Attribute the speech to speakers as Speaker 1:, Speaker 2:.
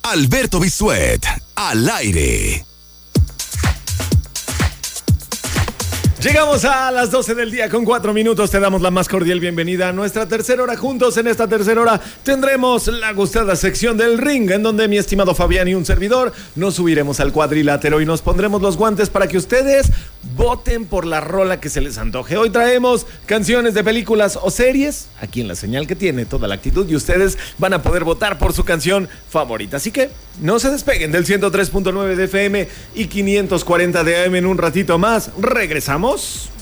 Speaker 1: Alberto Bisuet, al aire.
Speaker 2: Llegamos a las 12 del día con 4 minutos. Te damos la más cordial bienvenida a nuestra tercera hora. Juntos en esta tercera hora tendremos la gustada sección del ring, en donde mi estimado Fabián y un servidor nos subiremos al cuadrilátero y nos pondremos los guantes para que ustedes voten por la rola que se les antoje. Hoy traemos canciones de películas o series, aquí en la señal que tiene toda la actitud, y ustedes van a poder votar por su canción favorita. Así que no se despeguen del 103.9 de FM y 540 de AM. En un ratito más regresamos.